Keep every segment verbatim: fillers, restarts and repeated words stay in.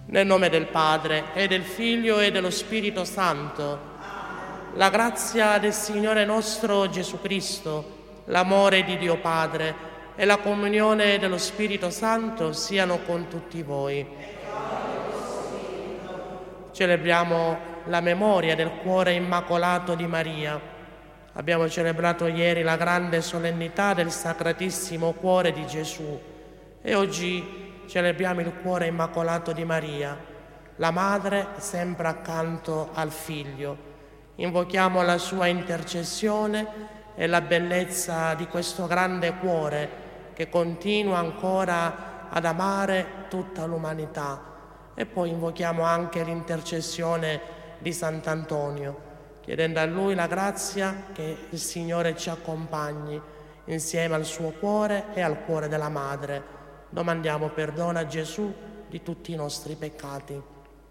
Nel nome del Padre, e del Figlio, e dello Spirito Santo. La grazia del Signore nostro Gesù Cristo, l'amore di Dio Padre e la comunione dello Spirito Santo siano con tutti voi. Celebriamo la memoria del cuore immacolato di Maria. Abbiamo celebrato ieri la grande solennità del Sacratissimo Cuore di Gesù e oggi celebriamo il cuore immacolato di Maria, la madre sempre accanto al figlio. Invochiamo la sua intercessione e la bellezza di questo grande cuore che continua ancora ad amare tutta l'umanità. E poi invochiamo anche l'intercessione di Sant'Antonio, chiedendo a lui la grazia che il Signore ci accompagni insieme al suo cuore e al cuore della madre. Domandiamo perdono a Gesù di tutti i nostri peccati.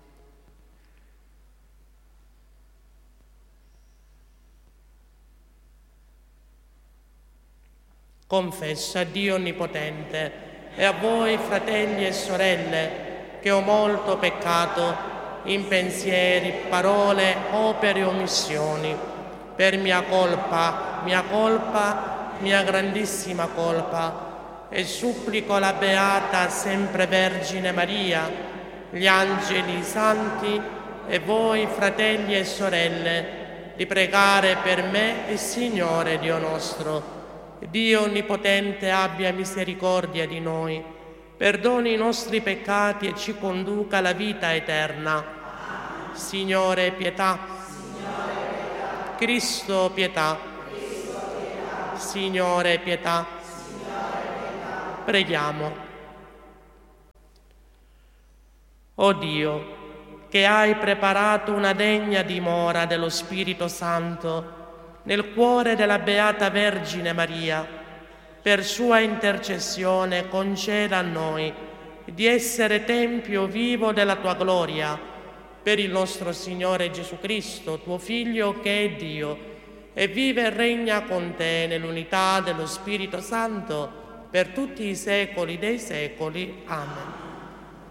Confesso a Dio Onnipotente e a voi, fratelli e sorelle, che ho molto peccato in pensieri, parole, opere e omissioni, per mia colpa, mia colpa, mia grandissima colpa, e supplico la Beata sempre Vergine Maria, gli angeli, i santi e voi, fratelli e sorelle, di pregare per me il Signore Dio nostro. Dio Onnipotente abbia misericordia di noi, perdoni i nostri peccati e ci conduca alla vita eterna. Signore, pietà. Signore, pietà. Cristo, pietà. Cristo, pietà. Signore, pietà. Signore, pietà. Preghiamo. O Dio, che hai preparato una degna dimora dello Spirito Santo nel cuore della Beata Vergine Maria, per sua intercessione conceda a noi di essere tempio vivo della tua gloria, per il nostro Signore Gesù Cristo, tuo Figlio, che è Dio, e vive e regna con te nell'unità dello Spirito Santo per tutti i secoli dei secoli. Amen.